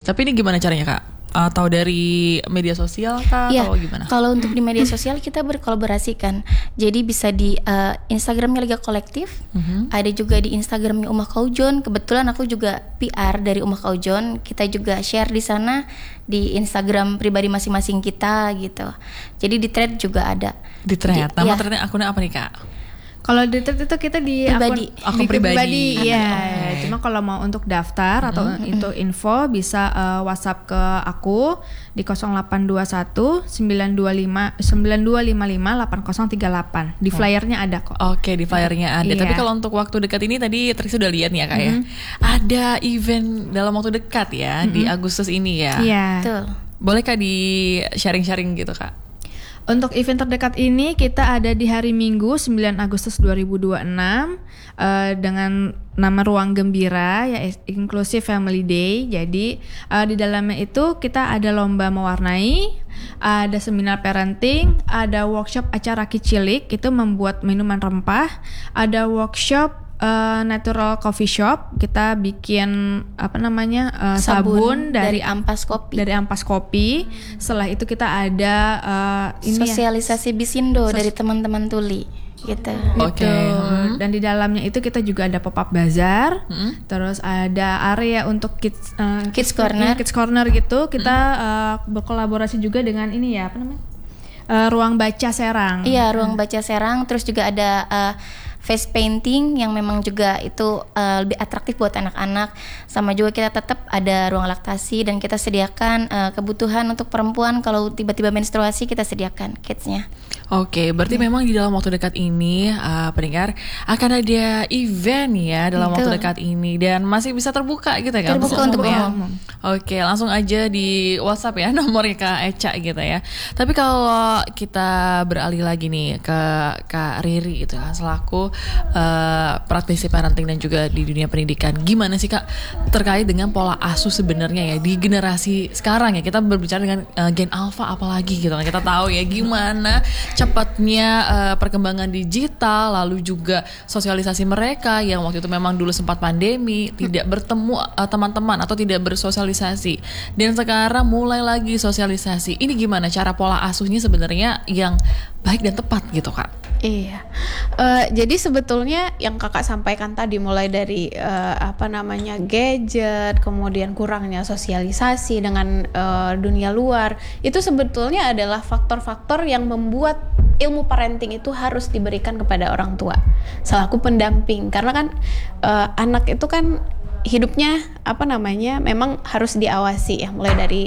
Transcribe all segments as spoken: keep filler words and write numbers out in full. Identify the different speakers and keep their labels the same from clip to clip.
Speaker 1: Tapi ini gimana caranya Kak? Atau dari media sosial kah
Speaker 2: ya,
Speaker 1: atau gimana?
Speaker 2: Kalau untuk di media sosial kita berkolaborasi kan. Jadi bisa di uh, Instagramnya Liga Kolektif, mm-hmm. ada juga di Instagramnya Umah Kaujon. Kebetulan aku juga P R dari Umah Kaujon. Kita juga share di sana di Instagram pribadi masing-masing kita gitu. Jadi di thread juga ada.
Speaker 1: Di thread. Nama
Speaker 2: ya.
Speaker 1: threadnya akunnya apa nih Kak?
Speaker 3: Kalau di thread itu kita di
Speaker 2: pribadi.
Speaker 3: akun,
Speaker 1: akun
Speaker 3: di
Speaker 1: pribadi.
Speaker 3: pribadi ya.
Speaker 1: Okay.
Speaker 3: Cuma kalau mau untuk daftar atau mm-hmm. itu info bisa uh, WhatsApp ke aku di nol delapan dua satu sembilan dua lima sembilan dua lima lima delapan nol tiga delapan. Di flyernya ada kok.
Speaker 1: Oke, okay, di flyernya ada.
Speaker 3: Iya.
Speaker 1: Tapi kalau untuk waktu dekat ini tadi Triksi udah lihat nih ya Kak mm-hmm. ya. Ada event dalam waktu dekat ya mm-hmm. di Agustus ini ya.
Speaker 3: Iya.
Speaker 2: Betul.
Speaker 1: Boleh Kak di sharing-sharing gitu Kak?
Speaker 3: Untuk event terdekat ini kita ada di hari Minggu sembilan Agustus dua ribu dua puluh enam uh, dengan nama Ruang Gembira ya Inclusive Family Day. Jadi uh, di dalamnya itu kita ada lomba mewarnai, ada seminar parenting, ada workshop acara kicilik itu membuat minuman rempah, ada workshop Uh, natural coffee shop, kita bikin apa namanya uh, sabun, sabun dari,
Speaker 2: dari ampas kopi.
Speaker 3: Dari ampas kopi. Setelah itu kita ada uh, ini
Speaker 2: sosialisasi
Speaker 3: ya,
Speaker 2: Bisindo
Speaker 3: sos-
Speaker 2: dari teman-teman tuli gitu.
Speaker 1: Oke. Okay.
Speaker 3: Hmm. Dan di dalamnya itu kita juga ada pop up bazar, hmm. terus ada area untuk kids uh,
Speaker 2: kids corner,
Speaker 3: kids corner gitu. Kita hmm. uh, berkolaborasi juga dengan ini ya apa namanya uh, ruang baca Serang.
Speaker 2: Iya, ruang baca Serang. Terus juga ada uh, face painting yang memang juga itu uh, lebih atraktif buat anak-anak. Sama juga kita tetap ada ruang laktasi dan kita sediakan uh, kebutuhan untuk perempuan kalau tiba-tiba menstruasi kita sediakan kidsnya.
Speaker 1: Oke, berarti hmm. memang di dalam waktu dekat ini uh, pendengar akan ada event ya dalam
Speaker 2: Betul.
Speaker 1: waktu dekat ini dan masih bisa terbuka gitu ya kan?
Speaker 2: Terbuka untuk umum.
Speaker 1: Oke, langsung aja di WhatsApp ya nomornya Kak Eca gitu ya. Tapi kalau kita beralih lagi nih ke Kak Riri gitu kan selaku uh, praktisi parenting dan juga di dunia pendidikan, gimana sih Kak terkait dengan pola asuh sebenarnya ya di generasi sekarang ya? Kita berbicara dengan uh, Gen Alpha apalagi gitu kan, kita tahu ya gimana cepatnya uh, perkembangan digital, lalu juga sosialisasi mereka yang waktu itu memang dulu sempat pandemi, tidak bertemu uh, teman-teman atau tidak bersosialisasi, dan sekarang mulai lagi sosialisasi. Ini gimana cara pola asuhnya sebenarnya yang baik dan tepat gitu Kak?
Speaker 4: Iya, uh, jadi sebetulnya yang kakak sampaikan tadi mulai dari uh, apa namanya gadget, kemudian kurangnya sosialisasi dengan uh, dunia luar, itu sebetulnya adalah faktor-faktor yang membuat ilmu parenting itu harus diberikan kepada orang tua selaku pendamping, karena kan uh, anak itu kan hidupnya apa namanya memang harus diawasi ya, mulai dari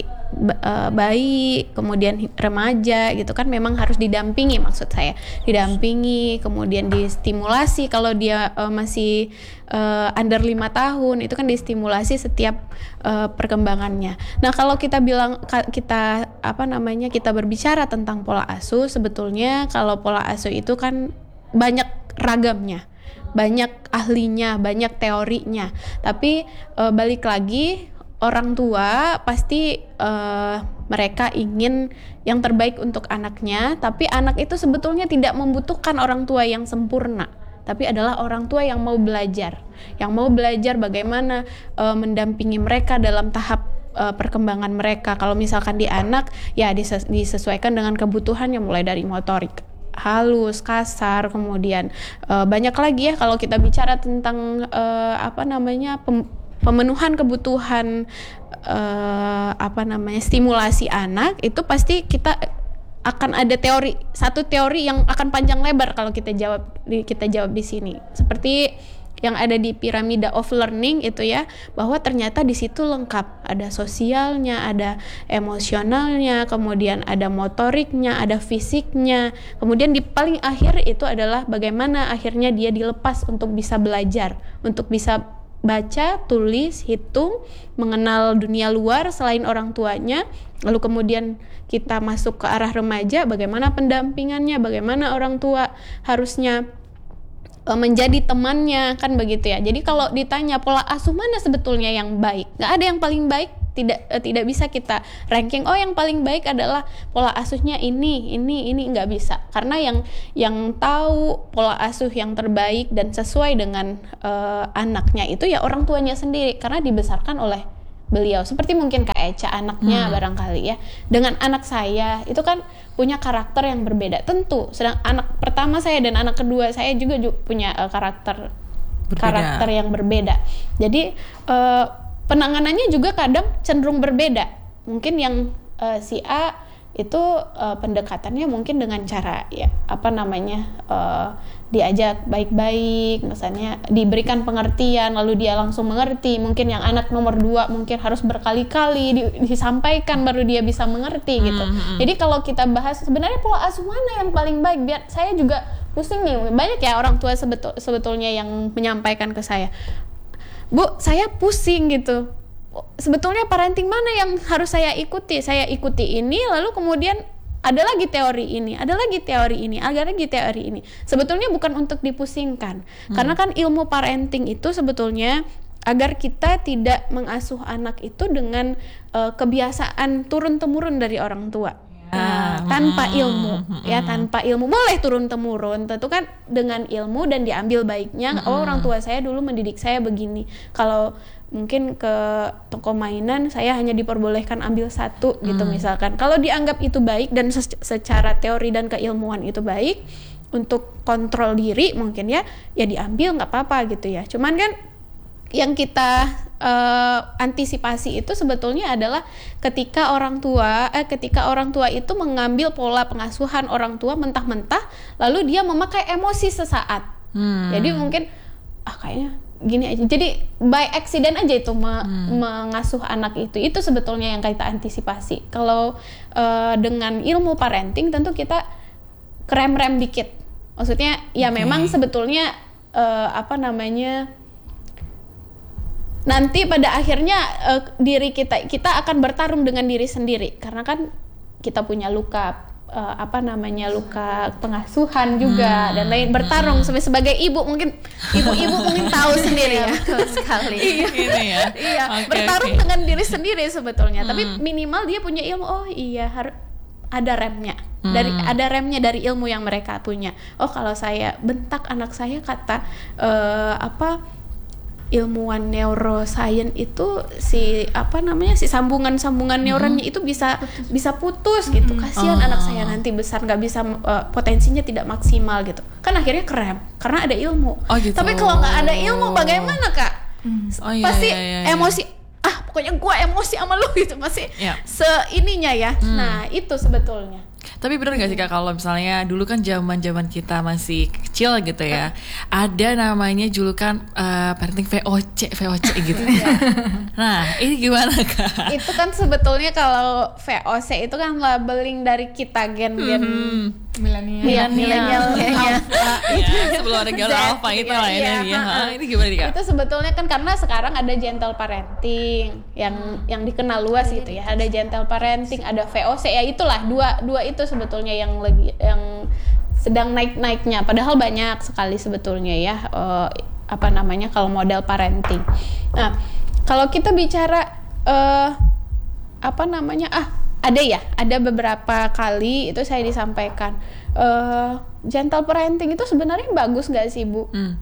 Speaker 4: bayi, kemudian remaja gitu kan memang harus didampingi, maksud saya didampingi, kemudian distimulasi kalau dia uh, masih uh, under lima tahun itu kan distimulasi setiap uh, perkembangannya. Nah kalau kita bilang kita apa namanya kita berbicara tentang pola asuh, sebetulnya kalau pola asuh itu kan banyak ragamnya, banyak ahlinya, banyak teorinya, tapi uh, balik lagi orang tua pasti uh, mereka ingin yang terbaik untuk anaknya, tapi anak itu sebetulnya tidak membutuhkan orang tua yang sempurna, tapi adalah orang tua yang mau belajar, yang mau belajar bagaimana uh, mendampingi mereka dalam tahap uh, perkembangan mereka. Kalau misalkan di anak, ya dises- disesuaikan dengan kebutuhannya, mulai dari motorik halus, kasar, kemudian uh, banyak lagi ya kalau kita bicara tentang uh, apa namanya pem- pemenuhan kebutuhan uh, apa namanya stimulasi anak, itu pasti kita akan ada teori, satu teori yang akan panjang lebar kalau kita jawab kita jawab di sini, seperti yang ada di piramida of learning itu ya, bahwa ternyata di situ lengkap, ada sosialnya, ada emosionalnya, kemudian ada motoriknya, ada fisiknya, kemudian di paling akhir itu adalah bagaimana akhirnya dia dilepas untuk bisa belajar, untuk bisa baca, tulis, hitung, mengenal dunia luar selain orang tuanya. Lalu kemudian kita masuk ke arah remaja, bagaimana pendampingannya, bagaimana orang tua harusnya uh, menjadi temannya, kan begitu ya. Jadi kalau ditanya pola asuh mana sebetulnya yang baik, nggak ada yang paling baik. Tidak uh, tidak bisa kita ranking, oh yang paling baik adalah pola asuhnya ini, ini, ini, nggak bisa. Karena yang yang tahu pola asuh yang terbaik dan sesuai dengan uh, anaknya itu ya orang tuanya sendiri, karena dibesarkan oleh beliau. Seperti mungkin Kak Eca anaknya
Speaker 1: Hmm.
Speaker 4: barangkali ya. Dengan anak saya itu kan punya karakter yang berbeda tentu. Sedang anak pertama saya dan anak kedua saya juga ju- punya uh, karakter
Speaker 1: Berbeda.
Speaker 4: karakter yang berbeda. Jadi uh, penanganannya juga kadang cenderung berbeda. Mungkin yang uh, si A itu uh, pendekatannya mungkin dengan cara ya apa namanya uh, diajak baik-baik, misalnya diberikan pengertian lalu dia langsung mengerti. Mungkin yang anak nomor dua mungkin harus berkali-kali di- disampaikan baru dia bisa mengerti gitu.
Speaker 1: Hmm.
Speaker 4: Jadi kalau kita bahas sebenarnya pola asuh mana yang paling baik, biar saya juga pusing nih, banyak ya orang tua sebetul sebetulnya yang menyampaikan ke saya, Bu, saya pusing gitu. Sebetulnya parenting mana yang harus saya ikuti? Saya ikuti ini, lalu kemudian ada lagi teori ini, ada lagi teori ini, ada lagi teori ini. Sebetulnya bukan untuk dipusingkan, hmm. karena kan ilmu parenting itu sebetulnya agar kita tidak mengasuh anak itu dengan uh, kebiasaan turun-temurun dari orang tua. Nah, tanpa ilmu ya tanpa ilmu boleh turun temurun, tentu kan dengan ilmu dan diambil baiknya. Oh, orang tua saya dulu mendidik saya begini, kalau mungkin ke toko mainan saya hanya diperbolehkan ambil satu gitu misalkan. Kalau dianggap itu baik dan se- secara teori dan keilmuan itu baik untuk kontrol diri mungkin ya ya diambil, nggak apa-apa gitu ya. Cuman kan yang kita uh, antisipasi itu sebetulnya adalah ketika orang tua eh ketika orang tua itu mengambil pola pengasuhan orang tua mentah-mentah lalu dia memakai emosi sesaat. Hmm. Jadi mungkin ah kayaknya gini aja. Jadi by accident aja itu me- hmm. mengasuh anak itu. Itu sebetulnya yang kita antisipasi. Kalau uh, dengan ilmu parenting tentu kita krem-rem dikit. Maksudnya ya okay. memang sebetulnya uh, apa namanya nanti pada akhirnya uh, diri kita kita akan bertarung dengan diri sendiri, karena kan kita punya luka uh, apa namanya luka pengasuhan juga hmm. dan lain, bertarung hmm. sebagai ibu mungkin ibu-ibu mungkin tahu sendiri ya.
Speaker 2: Betul sekali.
Speaker 4: iya
Speaker 1: ya.
Speaker 4: iya
Speaker 1: okay,
Speaker 4: bertarung okay. dengan diri sendiri sebetulnya, hmm. tapi minimal dia punya ilmu. Oh iya, harus ada remnya dari hmm. ada remnya dari ilmu yang mereka punya. Oh, kalau saya bentak anak saya kata uh, apa ilmuwan neuroscience itu si apa namanya si sambungan-sambungan neuronnya mm-hmm. itu bisa putus. bisa putus mm-hmm. gitu. Kasihan oh. anak saya nanti besar nggak bisa uh, potensinya tidak maksimal gitu. Kan akhirnya krem karena ada ilmu.
Speaker 1: Oh, gitu.
Speaker 4: Tapi kalau nggak ada ilmu bagaimana, Kak?
Speaker 1: Mm. Oh, iya,
Speaker 4: Pasti
Speaker 1: iya, iya, iya.
Speaker 4: emosi. Ah, pokoknya gua emosi sama lu gitu masih
Speaker 1: yeah.
Speaker 4: seininya ya. Mm. Nah, itu sebetulnya.
Speaker 1: Tapi benar gak sih Kak, kalau misalnya dulu kan zaman-zaman kita masih kecil gitu ya, ada namanya julukan uh, parenting V O C, V O C gitu. Nah, ini gimana Kak?
Speaker 4: Itu kan sebetulnya kalau V O C itu kan labeling dari kita gen-gen
Speaker 1: hmm.
Speaker 3: milenial.
Speaker 4: Iya, milenial kayaknya.
Speaker 1: Ya, sebelum ada gen alpha itu lah ya.
Speaker 4: Iya,
Speaker 1: Ini gimana nih Kak?
Speaker 4: Itu sebetulnya kan karena sekarang ada gentle parenting yang yang dikenal luas gitu ya. Ada gentle parenting, ada V O C, ya itulah dua dua itu sebetulnya yang lagi yang sedang naik-naiknya. Padahal banyak sekali sebetulnya ya uh, apa namanya kalau model parenting. Nah, kalau kita bicara uh, apa namanya ah ada ya, ada beberapa kali itu saya disampaikan uh, gentle parenting itu sebenarnya bagus nggak sih Bu? Hmm.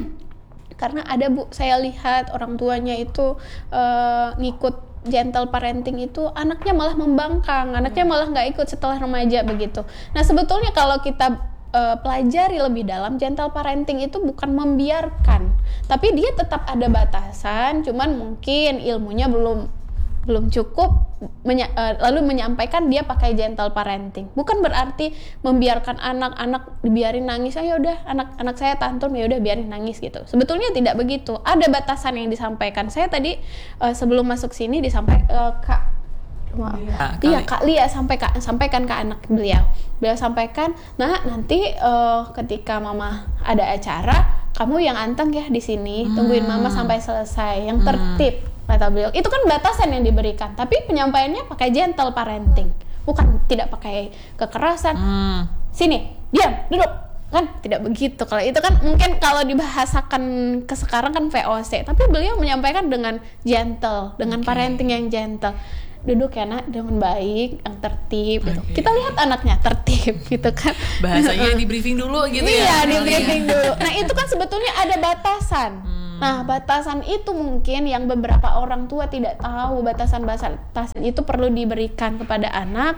Speaker 4: Karena ada Bu, saya lihat orang tuanya itu uh, ngikut gentle parenting itu anaknya malah membangkang, anaknya malah nggak ikut setelah remaja begitu. Nah sebetulnya kalau kita uh, pelajari lebih dalam, gentle parenting itu bukan membiarkan, tapi dia tetap ada batasan, cuman mungkin ilmunya belum belum cukup menya- uh, lalu menyampaikan dia pakai gentle parenting. Bukan berarti membiarkan anak-anak dibiarin nangis, ayo udah anak-anak saya tantrum ya udah biarin nangis gitu. Sebetulnya tidak begitu. Ada batasan yang disampaikan. Saya tadi uh, sebelum masuk sini disampaikan uh, Kak maaf.
Speaker 1: Ya,
Speaker 4: iya Kak Lia sampai Kak sampaikan ke anak beliau. Beliau sampaikan, "Nah, nanti uh, ketika Mama ada acara, kamu yang anteng ya di sini, tungguin Mama sampai selesai, yang tertib." Kata beliau. Itu kan batasan yang diberikan, tapi penyampaiannya pakai gentle parenting, bukan tidak pakai kekerasan. Hmm. Sini, diam, duduk. Kan tidak begitu. Kalau itu kan mungkin kalau dibahasakan ke sekarang kan V O C, tapi beliau menyampaikan dengan gentle, dengan okay. parenting yang gentle. Duduk ya nak, dengan baik, yang tertib gitu. Okay. Kita lihat anaknya tertib gitu kan.
Speaker 1: Bahasanya di briefing dulu gitu ya.
Speaker 4: Iya, di briefing dulu. Nah, itu kan sebetulnya ada batasan. Hmm. Nah, batasan itu mungkin yang beberapa orang tua tidak tahu, batasan-batasan itu perlu diberikan kepada anak,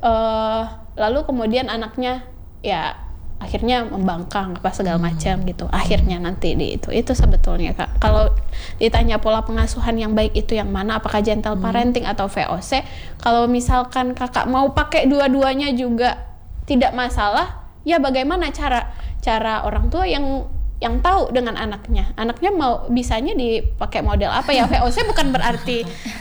Speaker 4: uh, lalu kemudian anaknya ya akhirnya membangkang apa segala macam gitu. Akhirnya nanti di itu itu sebetulnya Kak. Kalau ditanya pola pengasuhan yang baik itu yang mana, apakah gentle parenting atau V O C? Kalau misalkan Kakak mau pakai dua-duanya juga tidak masalah, ya bagaimana cara cara orang tua yang yang tahu dengan anaknya. Anaknya mau bisanya dipakai model apa ya? V O C bukan berarti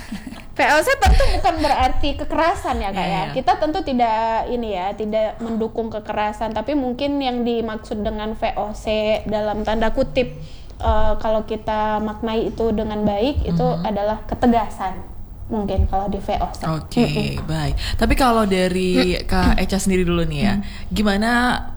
Speaker 4: V O C tentu bukan berarti kekerasan ya Kak ya. Yeah. Kita tentu tidak ini ya, tidak mendukung kekerasan, tapi mungkin yang dimaksud dengan V O C dalam tanda kutip uh, kalau kita maknai itu dengan baik mm-hmm. itu adalah ketegasan. Mungkin kalau di V O C.
Speaker 1: Oke, okay, mm-hmm. baik. Tapi kalau dari Kak Echa sendiri dulu nih ya, mm. gimana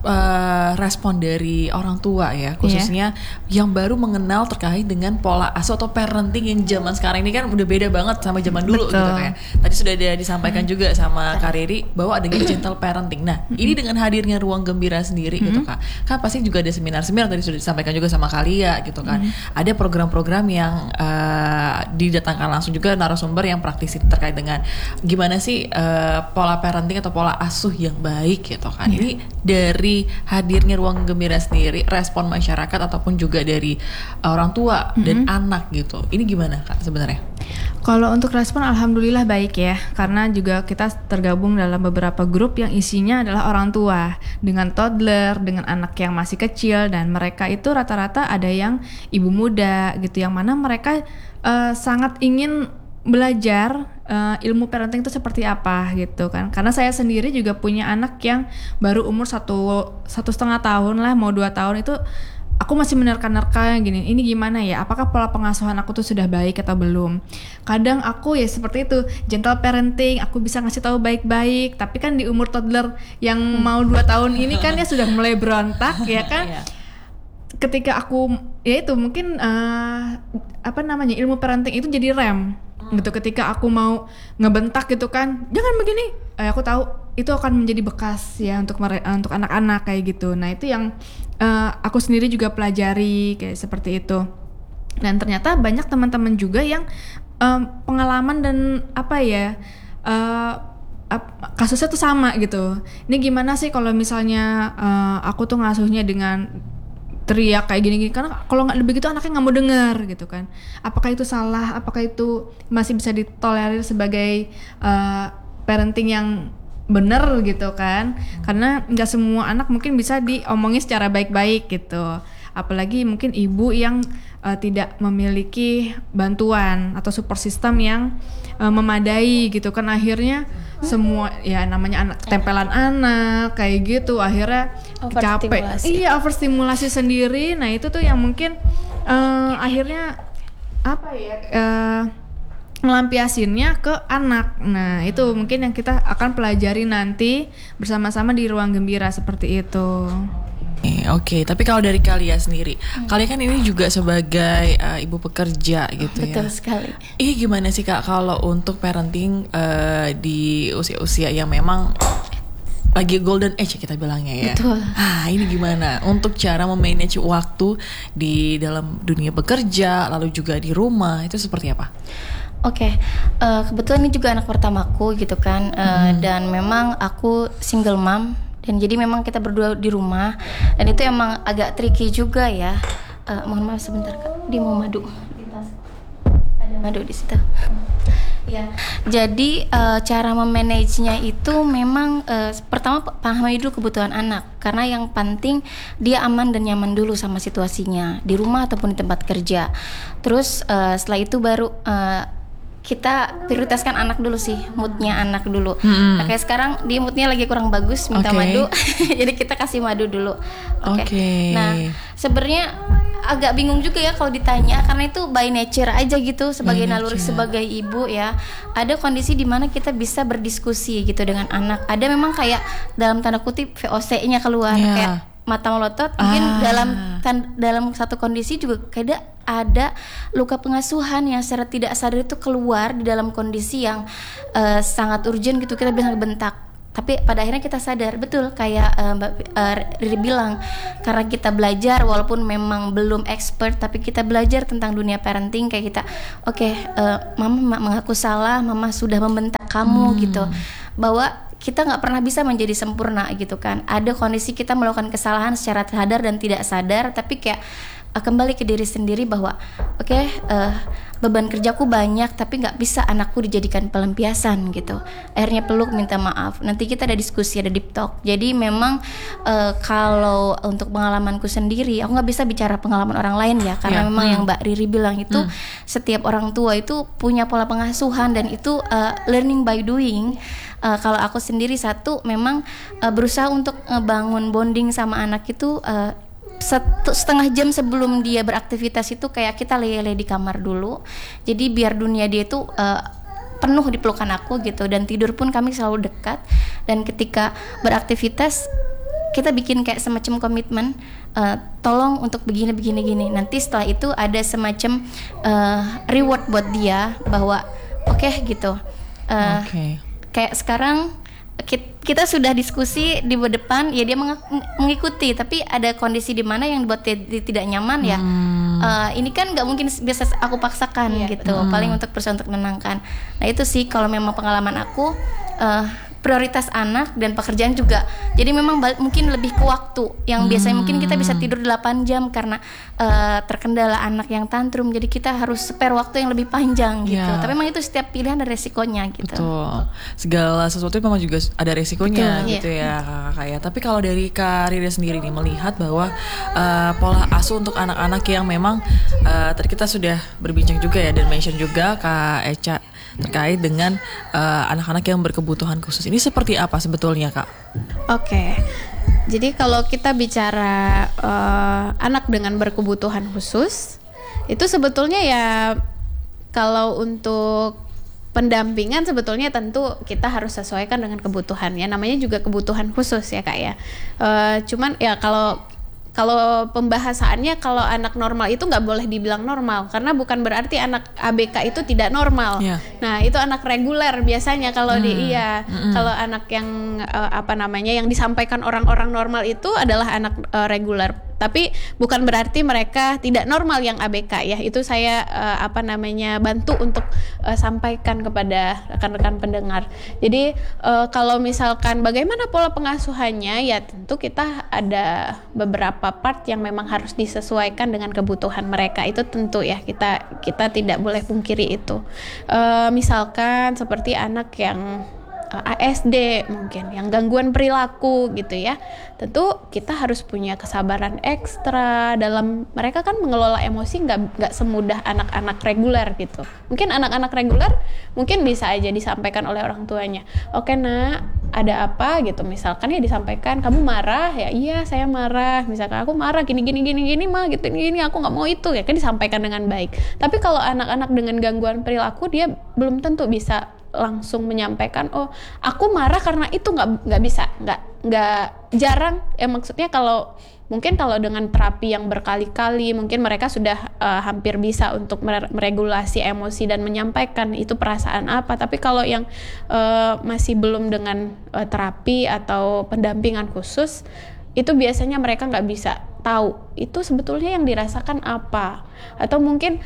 Speaker 1: uh, respon dari orang tua ya, khususnya yeah. yang baru mengenal terkait dengan pola asuh atau parenting yang zaman sekarang ini kan udah beda banget sama zaman dulu. Betul. Gitu ya. Tadi sudah ada disampaikan mm. juga sama Kak Riri bahwa ada gentle parenting. Nah, mm-hmm. ini dengan hadirnya Ruang Gembira sendiri mm-hmm. gitu Kak, kan pasti juga ada seminar-seminar tadi sudah disampaikan juga sama Kalia gitu kan. Mm-hmm. Ada program-program yang uh, didatangkan langsung juga narasumber yang praktisi terkait dengan gimana sih uh, pola parenting atau pola asuh yang baik gitu kan. Yeah. Ini dari hadirnya Ruang Gembira sendiri, respon masyarakat ataupun juga dari uh, orang tua mm-hmm. dan anak gitu. Ini gimana Kak sebenarnya?
Speaker 3: Kalau untuk respon alhamdulillah baik ya, karena juga kita tergabung dalam beberapa grup yang isinya adalah orang tua dengan toddler, dengan anak yang masih kecil, dan mereka itu rata-rata ada yang ibu muda gitu, yang mana mereka uh, sangat ingin belajar uh, ilmu parenting itu seperti apa gitu kan. Karena saya sendiri juga punya anak yang baru umur satu satu setengah tahun lah, mau dua tahun itu aku masih menerka-nerka gini, ini gimana ya, apakah pola pengasuhan aku tuh sudah baik atau belum. Kadang aku ya seperti itu, gentle parenting, aku bisa ngasih tahu baik-baik, tapi kan di umur toddler yang hmm. mau dua tahun ini kan ya sudah mulai berontak ya kan. Ketika aku ya itu mungkin uh, apa namanya ilmu parenting itu jadi rem gitu, ketika aku mau ngebentak gitu kan, jangan begini, eh, aku tahu itu akan menjadi bekas ya untuk mere- untuk anak-anak kayak gitu. Nah itu yang uh, aku sendiri juga pelajari kayak seperti itu. Dan ternyata banyak teman-teman juga yang um, pengalaman dan apa ya uh, ap- kasusnya tuh sama gitu. Ini gimana sih kalau misalnya uh, aku tuh ngasuhnya dengan teriak kayak gini-gini, karena kalau nggak begitu anaknya nggak mau dengar gitu kan. Apakah itu salah? Apakah itu masih bisa ditolerir sebagai uh, parenting yang benar gitu kan? Karena nggak semua anak mungkin bisa diomongin secara baik-baik gitu. Apalagi mungkin ibu yang uh, tidak memiliki bantuan atau support system yang uh, memadai gitu kan, akhirnya semua ya namanya anak ketempelan anak kayak gitu, akhirnya capek, iya overstimulasi sendiri. Nah itu tuh yang mungkin uh, akhirnya apa ya uh, melampiasinnya ke anak. Nah itu mungkin yang kita akan pelajari nanti bersama-sama di Ruang Gembira seperti itu.
Speaker 1: Oke, okay. Tapi kalau dari Kalia sendiri, hmm. Kalia kan ini juga sebagai uh, ibu pekerja gitu.
Speaker 2: Betul
Speaker 1: ya.
Speaker 2: Betul sekali.
Speaker 1: Ih gimana sih Kak kalau untuk parenting uh, di usia-usia yang memang lagi golden age kita bilangnya ya.
Speaker 2: Betul.
Speaker 1: Ah ini gimana untuk cara memanage waktu di dalam dunia bekerja, lalu juga di rumah itu seperti apa?
Speaker 2: Oke, okay. uh, kebetulan ini juga anak pertamaku gitu kan, uh, hmm. dan memang aku single mom. Dan jadi memang kita berdua di rumah, dan itu emang agak tricky juga ya. Uh, mohon maaf sebentar Kak, dia mau madu. Ada madu di situ. Ya. Jadi uh, cara memanagenya itu memang uh, pertama pahami dulu kebutuhan anak, karena yang penting dia aman dan nyaman dulu sama situasinya di rumah ataupun di tempat kerja. Terus uh, setelah itu baru uh, kita prioritaskan anak dulu sih, moodnya anak dulu. Hmm. Kayak sekarang dia moodnya lagi kurang bagus, minta okay. madu, jadi kita kasih madu dulu. Oke. Okay. Okay. Nah, sebenarnya agak bingung juga ya kalau ditanya, karena itu by nature aja gitu sebagai naluri sebagai ibu ya. Ada kondisi di mana kita bisa berdiskusi gitu dengan anak. Ada memang kayak dalam tanda kutip V O C-nya keluar, yeah. kayak mata melotot. Mungkin ah. dalam kan, dalam satu kondisi juga kayak ada luka pengasuhan yang secara tidak sadar itu keluar di dalam kondisi yang uh, sangat urgent gitu, kita bisa bentak. tapi pada akhirnya kita sadar betul kayak uh, Mbak uh, Riri bilang, karena kita belajar walaupun memang belum expert, tapi kita belajar tentang dunia parenting kayak kita oke okay, uh, mama mengaku salah, mama sudah membentak kamu hmm. gitu, bahwa kita nggak pernah bisa menjadi sempurna gitu kan. Ada kondisi kita melakukan kesalahan secara sadar dan tidak sadar, tapi kayak uh, kembali ke diri sendiri bahwa oke okay, uh, beban kerjaku banyak, tapi nggak bisa anakku dijadikan pelampiasan gitu. Akhirnya peluk, minta maaf. Nanti kita ada diskusi, ada deep talk. Jadi memang uh, kalau untuk pengalamanku sendiri, aku nggak bisa bicara pengalaman orang lain ya, karena yeah. memang hmm. yang Mbak Riri bilang itu hmm. setiap orang tua itu punya pola pengasuhan dan itu uh, learning by doing. Uh, kalau aku sendiri satu memang uh, berusaha untuk ngebangun bonding sama anak itu uh, satu setengah jam sebelum dia beraktivitas itu kayak kita lele di kamar dulu. Jadi biar dunia dia itu uh, penuh di pelukan aku gitu, dan tidur pun kami selalu dekat. Dan ketika beraktivitas kita bikin kayak semacam komitmen, uh, tolong untuk begini begini gini. Nanti setelah itu ada semacam uh, reward buat dia bahwa oke okay, gitu. Uh, okay. Kayak sekarang kita sudah diskusi di depan, ya dia mengikuti, tapi ada kondisi di mana yang buat dia tidak nyaman ya. Hmm. Uh, ini kan nggak mungkin biasa aku paksakan iya, gitu. Hmm. Paling untuk berusaha untuk menenangkan. Nah itu sih kalau memang pengalaman aku. Uh, prioritas anak dan pekerjaan juga. Jadi memang balik, mungkin lebih ke waktu yang hmm. biasanya mungkin kita bisa tidur delapan jam karena uh, terkendala anak yang tantrum. Jadi kita harus spare waktu yang lebih panjang gitu. Yeah. Tapi memang itu setiap pilihan ada resikonya gitu.
Speaker 1: Betul. Segala sesuatu memang juga ada resikonya. Betul, gitu yeah. ya kakak ya. Tapi kalau dari Kak Riri sendiri nih melihat bahwa uh, pola asuh untuk anak-anak yang memang uh, tadi kita sudah berbincang juga ya dan mention juga Kak Echa terkait dengan uh, anak-anak yang berkebutuhan khusus. Ini seperti apa sebetulnya, Kak?
Speaker 4: Oke. Okay. Jadi kalau kita bicara uh, anak dengan berkebutuhan khusus, itu sebetulnya ya kalau untuk pendampingan sebetulnya tentu kita harus sesuaikan dengan kebutuhannya. Namanya juga kebutuhan khusus ya, Kak ya. Uh, cuman ya kalau Kalau pembahasannya kalau anak normal itu nggak boleh dibilang normal karena bukan berarti anak A B K itu tidak normal. Yeah. Nah itu anak reguler biasanya kalau hmm. di iya hmm. kalau anak yang uh, apa namanya yang disampaikan orang-orang normal itu adalah anak uh, reguler. Tapi bukan berarti mereka tidak normal yang A B K ya. Itu saya uh, apa namanya bantu untuk uh, sampaikan kepada rekan-rekan pendengar. Jadi uh, kalau misalkan bagaimana pola pengasuhannya ya tentu kita ada beberapa part yang memang harus disesuaikan dengan kebutuhan mereka. Itu tentu ya kita kita tidak boleh pungkiri itu. Uh, misalkan seperti anak yang A S D mungkin yang gangguan perilaku gitu ya, tentu kita harus punya kesabaran ekstra dalam mereka kan mengelola emosi nggak nggak semudah anak-anak reguler gitu. Mungkin anak-anak reguler mungkin bisa aja disampaikan oleh orang tuanya, oke nak ada apa gitu misalkan ya disampaikan kamu marah ya, iya saya marah, misalkan aku marah gini gini gini gini mah gitu gini aku nggak mau itu ya kan disampaikan dengan baik. Tapi kalau anak-anak dengan gangguan perilaku dia belum tentu bisa langsung menyampaikan oh aku marah karena itu nggak nggak bisa nggak nggak jarang ya maksudnya kalau mungkin kalau dengan terapi yang berkali-kali mungkin mereka sudah uh, hampir bisa untuk meregulasi emosi dan menyampaikan itu perasaan apa. Tapi kalau yang uh, masih belum dengan uh, terapi atau pendampingan khusus itu biasanya mereka nggak bisa tahu itu sebetulnya yang dirasakan apa. Atau mungkin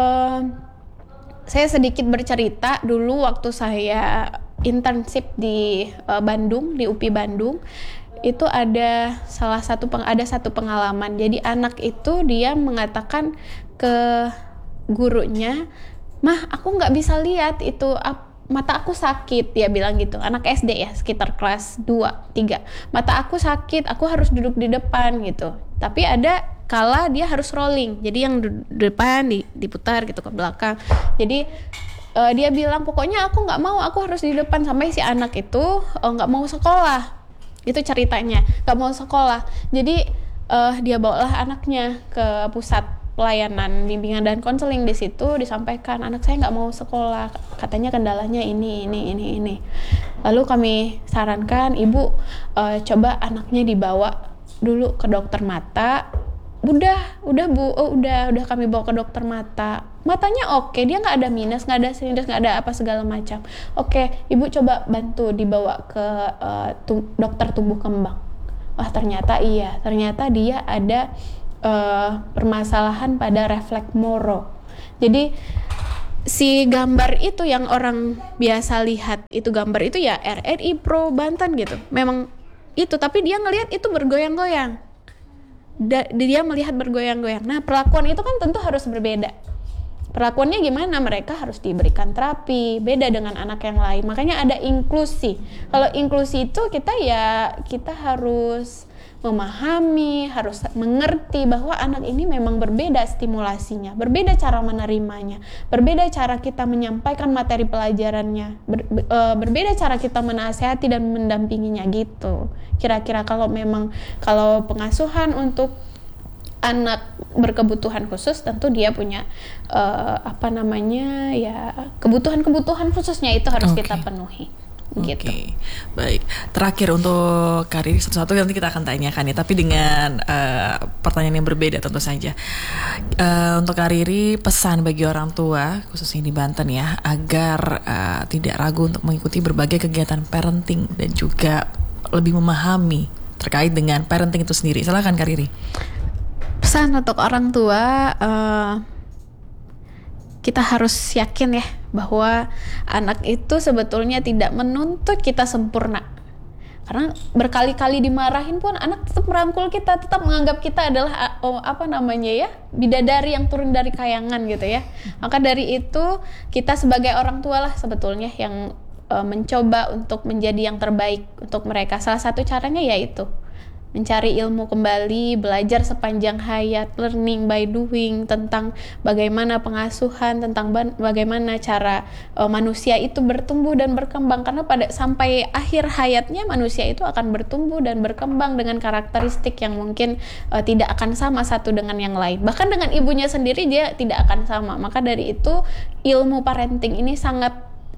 Speaker 4: uh, saya sedikit bercerita dulu waktu saya internship di uh, Bandung, di U P I Bandung, itu ada salah satu peng, ada satu pengalaman. Jadi anak itu dia mengatakan ke gurunya, "Mah, aku nggak bisa lihat itu ap, mata aku sakit." Dia bilang gitu. Anak S D ya, sekitar kelas dua, tiga. "Mata aku sakit, aku harus duduk di depan." gitu. Tapi ada kala dia harus rolling, jadi yang di depan diputar gitu ke belakang. Jadi uh, dia bilang pokoknya aku nggak mau, aku harus di depan. Sampai si anak itu nggak uh, mau sekolah. Itu ceritanya, nggak mau sekolah. Jadi uh, dia bawalah anaknya ke pusat pelayanan bimbingan dan konseling. Di situ disampaikan anak saya nggak mau sekolah, katanya kendalanya ini ini ini ini. Lalu kami sarankan ibu uh, coba anaknya dibawa dulu ke dokter mata. Udah, udah bu, oh, udah, udah kami bawa ke dokter mata. matanya oke, dia nggak ada minus, nggak ada sinus, nggak ada apa segala macam. Oke, ibu coba bantu dibawa ke uh, tum- dokter tumbuh kembang. Wah ternyata iya, ternyata dia ada uh, permasalahan pada refleks Moro. Jadi si gambar itu yang orang biasa lihat, itu gambar itu ya R R I Pro Banten gitu. Memang itu, tapi dia ngelihat itu bergoyang-goyang. Da- dia melihat bergoyang-goyang. Nah, perlakuan itu kan tentu harus berbeda. Perlakuannya gimana? Mereka harus diberikan terapi, beda dengan anak yang lain. Makanya ada inklusi. Kalau inklusi itu kita ya kita harus memahami, harus mengerti bahwa anak ini memang berbeda stimulasinya, berbeda cara menerimanya, berbeda cara kita menyampaikan materi pelajarannya, ber, e, berbeda cara kita menasihati dan mendampinginya gitu. Kira-kira kalau memang kalau pengasuhan untuk anak berkebutuhan khusus, tentu dia punya uh, apa namanya ya kebutuhan-kebutuhan khususnya itu harus okay. kita penuhi. Gitu.
Speaker 1: Oke, okay. Baik. Terakhir untuk Kariri satu-satu nanti kita akan tanyakan ya, tapi dengan uh, pertanyaan yang berbeda tentu saja. Uh, untuk Kariri, pesan bagi orang tua khususnya di Banten ya, agar uh, tidak ragu untuk mengikuti berbagai kegiatan parenting dan juga lebih memahami terkait dengan parenting itu sendiri. Silakan Kariri.
Speaker 4: Pesan untuk orang tua, uh, kita harus yakin ya bahwa anak itu sebetulnya tidak menuntut kita sempurna. Karena berkali-kali dimarahin pun anak tetap merangkul kita, tetap menganggap kita adalah oh, apa namanya ya bidadari yang turun dari kayangan gitu ya. Maka dari itu kita sebagai orang tua lah sebetulnya yang uh, mencoba untuk menjadi yang terbaik untuk mereka. Salah satu caranya yaitu mencari ilmu kembali, belajar sepanjang hayat, learning by doing tentang bagaimana pengasuhan, tentang ban- bagaimana cara uh, manusia itu bertumbuh dan berkembang. Karena pada sampai akhir hayatnya manusia itu akan bertumbuh dan berkembang dengan karakteristik yang mungkin uh, tidak akan sama satu dengan yang lain. Bahkan dengan ibunya sendiri dia tidak akan sama. Maka dari itu ilmu parenting ini sangat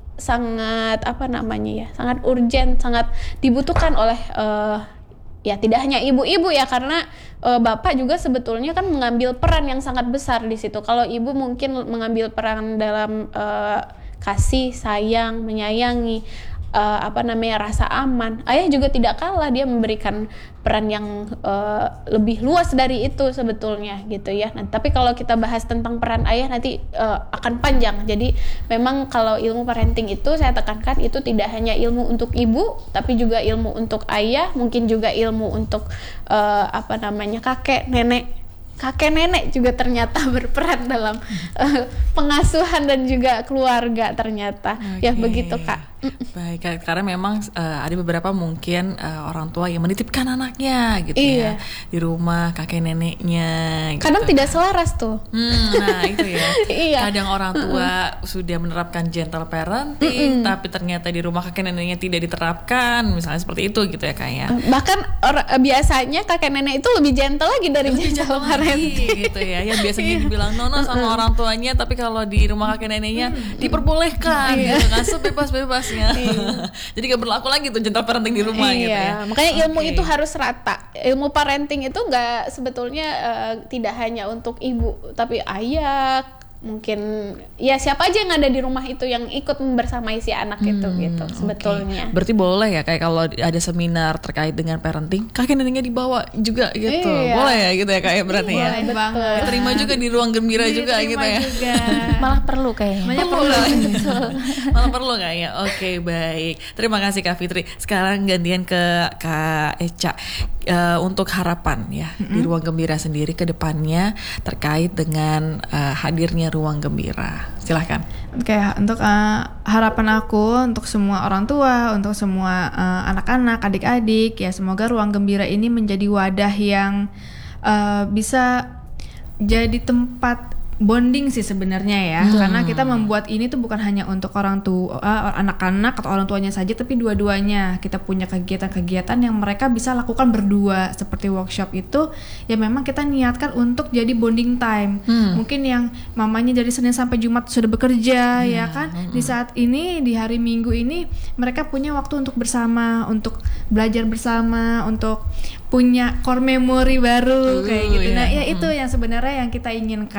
Speaker 4: sangat apa namanya ya, sangat urgent, sangat dibutuhkan oleh uh, ya tidak hanya ibu-ibu ya, karena e, bapak juga sebetulnya kan mengambil peran yang sangat besar di situ. Kalau ibu mungkin mengambil peran dalam e, kasih, sayang, menyayangi, e, apa namanya rasa aman. Ayah juga tidak kalah, dia memberikan peran yang e, lebih luas dari itu sebetulnya gitu ya. Nah, tapi kalau kita bahas tentang peran ayah nanti e, akan panjang. Jadi memang kalau ilmu parenting itu saya tekankan itu tidak hanya ilmu untuk ibu, tapi juga ilmu untuk ayah, mungkin juga ilmu untuk e, apa namanya kakek, nenek. Kakek nenek juga ternyata berperan dalam uh, pengasuhan dan juga keluarga ternyata. Okay. Ya begitu Kak.
Speaker 1: Baik, karena memang uh, ada beberapa mungkin uh, orang tua yang menitipkan anaknya gitu
Speaker 4: iya.
Speaker 1: ya di rumah kakek neneknya. Gitu.
Speaker 4: Kadang tidak selaras tuh.
Speaker 1: Hmm, nah itu ya.
Speaker 4: Iya.
Speaker 1: Kadang orang tua uh-uh. sudah menerapkan gentle parenting, uh-uh. tapi ternyata di rumah kakek neneknya tidak diterapkan, misalnya seperti itu gitu ya Kak ya.
Speaker 4: Bahkan or- biasanya kakek nenek itu lebih gentle lagi dari lebih gentle parenting
Speaker 1: gitu ya. Yang biasanya dibilang nono sama uh-uh. orang tuanya, tapi kalau di rumah kakek neneknya uh-uh. diperbolehkan gitu kan, sebebas-bebas. Iya. Jadi gak berlaku lagi tuh gentle parenting di rumah
Speaker 4: iya.
Speaker 1: gitu ya.
Speaker 4: Makanya ilmu okay. itu harus rata. Ilmu parenting itu gak sebetulnya uh, tidak hanya untuk ibu, tapi ayah, mungkin ya siapa aja yang ada di rumah itu yang ikut membersamai si anak hmm, itu gitu sebetulnya.
Speaker 1: Okay. Berarti boleh ya kayak kalau ada seminar terkait dengan parenting, kakek neneknya dibawa juga gitu. Iya. Boleh ya gitu ya kayak berarti iya, ya.
Speaker 4: Boleh banget.
Speaker 1: Terima juga di ruang gembira juga gitu ya.
Speaker 2: Juga. Malah perlu kayaknya.
Speaker 1: Malah perlu. Malah perlu kayaknya. Oke, okay, baik. Terima kasih Kak Fitri. Sekarang gantian ke Kak Echa. Uh, untuk harapan ya mm-hmm. di ruang gembira sendiri ke depannya terkait dengan uh, hadirnya ruang gembira. Silahkan.
Speaker 3: Oke, okay, untuk uh, harapan aku untuk semua orang tua, untuk semua uh, anak-anak, adik-adik ya, semoga ruang gembira ini menjadi wadah yang uh, bisa jadi tempat bonding sih sebenarnya ya, hmm. karena kita membuat ini tuh bukan hanya untuk orang tua, uh, anak-anak atau orang tuanya saja, tapi dua-duanya kita punya kegiatan-kegiatan yang mereka bisa lakukan berdua seperti workshop itu, ya memang kita niatkan untuk jadi bonding time. Hmm. Mungkin yang mamanya dari Senin sampai Jumat sudah bekerja, hmm. ya kan, hmm. di saat ini di hari Minggu ini mereka punya waktu untuk bersama, untuk belajar bersama, untuk punya core memory baru uh, kayak gitu. Nah, ya, ya itu hmm. yang sebenarnya yang kita inginkan gitu. Hmm.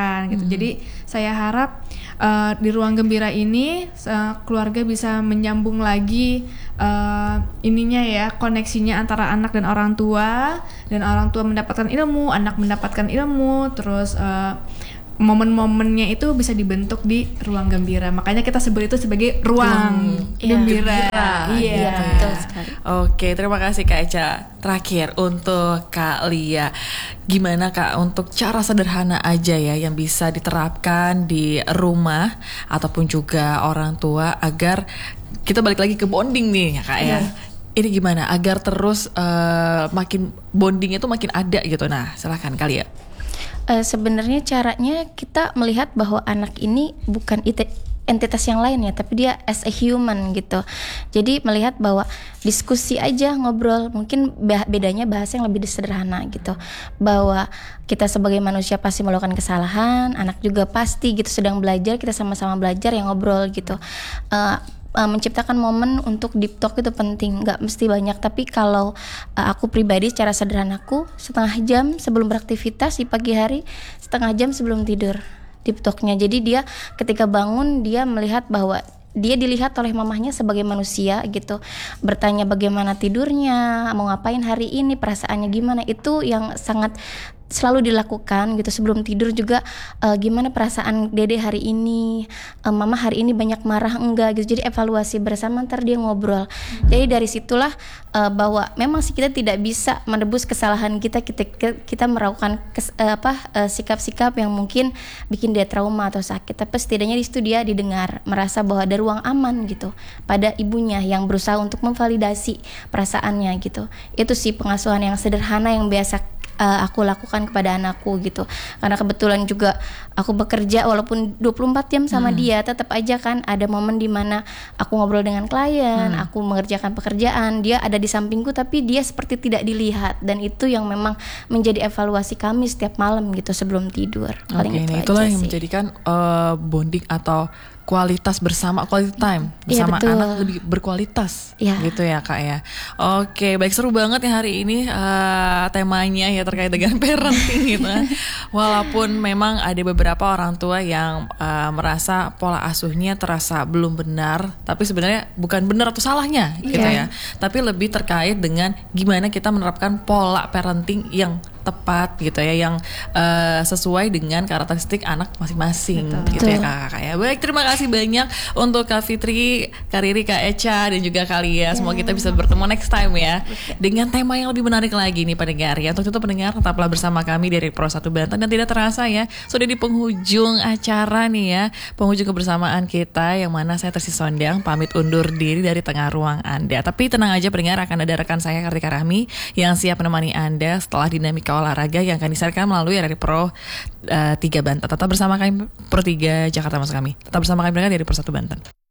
Speaker 3: Jadi saya harap uh, di ruang gembira ini uh, keluarga bisa menyambung lagi uh, ininya ya, koneksinya antara anak dan orang tua, dan orang tua mendapatkan ilmu, anak mendapatkan ilmu, terus uh, momen-momennya itu bisa dibentuk di ruang gembira. Makanya kita sebut itu sebagai ruang
Speaker 1: ruang
Speaker 3: gembira.
Speaker 1: gembira.
Speaker 3: Iya.
Speaker 2: Iya, betul sekali.
Speaker 1: Oke, terima kasih Kak Eca. Terakhir untuk Kak Lia, gimana Kak untuk cara sederhana aja ya yang bisa diterapkan di rumah ataupun juga orang tua agar kita balik lagi ke bonding nih ya Kak ya. Ini gimana agar terus uh, makin bonding itu makin ada gitu. Nah, silahkan Kak Lia.
Speaker 2: Uh, sebenarnya caranya kita melihat bahwa anak ini bukan ite- entitas yang lain ya, tapi dia as a human gitu. Jadi melihat bahwa diskusi aja, ngobrol, mungkin bah- bedanya bahasa yang lebih sederhana gitu. Bahwa kita sebagai manusia pasti melakukan kesalahan, anak juga pasti gitu sedang belajar, kita sama-sama belajar yang ngobrol gitu. Uh, Uh, menciptakan momen untuk deep talk itu penting, nggak mesti banyak, tapi kalau uh, aku pribadi secara sederhanaku setengah jam sebelum beraktivitas di pagi hari, setengah jam sebelum tidur deep talknya. Jadi dia ketika bangun dia melihat bahwa dia dilihat oleh mamahnya sebagai manusia gitu, bertanya bagaimana tidurnya, mau ngapain hari ini, perasaannya gimana, itu yang sangat selalu dilakukan gitu. Sebelum tidur juga uh, gimana perasaan dede hari ini, uh, mama hari ini banyak marah enggak gitu. Jadi evaluasi bersama, ntar dia ngobrol. Jadi dari situlah uh, bahwa memang sih kita tidak bisa menebus kesalahan kita, kita kita melakukan kes, uh, apa uh, sikap-sikap yang mungkin bikin dia trauma atau sakit, tapi setidaknya di situ dia didengar, merasa bahwa ada ruang aman gitu pada ibunya yang berusaha untuk memvalidasi perasaannya gitu. Itu sih pengasuhan yang sederhana yang biasa Uh, aku lakukan kepada anakku gitu. Karena kebetulan juga aku bekerja walaupun dua puluh empat jam sama hmm. dia, tetap aja kan ada momen di mana aku ngobrol dengan klien, hmm. aku mengerjakan pekerjaan, dia ada di sampingku tapi dia seperti tidak dilihat, dan itu yang memang menjadi evaluasi kami setiap malam gitu sebelum tidur. Paling
Speaker 1: Oke,
Speaker 2: itu
Speaker 1: nah itulah yang
Speaker 2: sih.
Speaker 1: menjadikan uh, bonding atau kualitas bersama, quality time bersama
Speaker 2: ya,
Speaker 1: anak lebih berkualitas
Speaker 2: ya.
Speaker 1: gitu ya Kak ya. Oke, baik, seru banget ya hari ini uh, temanya ya terkait dengan parenting gitu kan. Walaupun memang ada beberapa orang tua yang uh, merasa pola asuhnya terasa belum benar, tapi sebenarnya bukan benar atau salahnya gitu
Speaker 2: yeah.
Speaker 1: ya. Tapi lebih terkait dengan gimana kita menerapkan pola parenting yang tepat gitu ya, yang uh, sesuai dengan karakteristik anak masing-masing. Betul. Gitu ya kakak ya. Baik, terima kasih banyak untuk Kak Fitri, Kak Riri, Kak Eca, dan juga Kak Lia. Semoga kita bisa bertemu next time ya, dengan tema yang lebih menarik lagi nih pendengar ya. Untuk itu pendengar tetaplah bersama kami dari Pro satu Banten, dan tidak terasa ya sudah di penghujung acara nih ya, penghujung kebersamaan kita, yang mana saya Tersi Sondang pamit undur diri dari tengah ruang Anda. Tapi tenang aja pendengar, akan ada rekan saya Kartika Rahmi yang siap menemani Anda setelah dinamika olahraga yang akan disiarkan melalui R R I Pro uh, tiga Banten. Tetap bersama kami Pro tiga Jakarta, maksud kami. Tetap bersama kami dari Pro satu Banten.